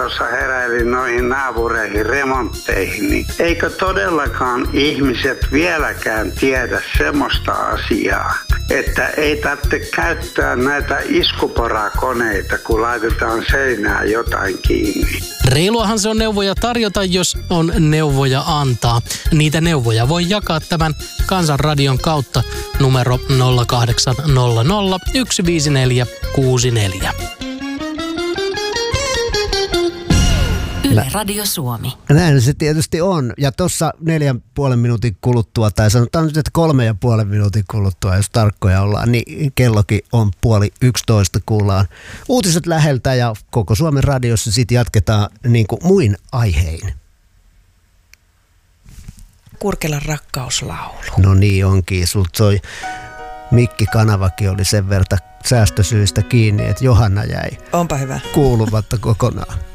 tuossa heräilin noihin naapureihin remontteihin, niin eikö todellakaan ihmiset vieläkään tiedä semmoista asiaa, että ei tarvitse käyttää näitä iskuporakoneita, kun laitetaan seinään jotain kiinni. Reiluahan se on neuvoja tarjota, jos on neuvoja antaa. Niitä neuvoja voi jakaa tämän Kansanradion kautta numero 0800 15464. Yle Radio Suomi. Näin se tietysti on. Ja tuossa 4,5 minuutin kuluttua, tai sanotaan nyt, että 3,5 minuutin kuluttua, jos tarkkoja ollaan, niin kellokin on 10:30, kuullaan uutiset läheltä ja koko Suomen radiossa sitten jatketaan niin kuin muin aihein. Kurkelan rakkauslaulu. No niin onkin. Sulta soi mikkikanavakin oli sen verran säästösyistä kiinni, että Johanna jäi Onpa hyvä. kuulumatta kokonaan.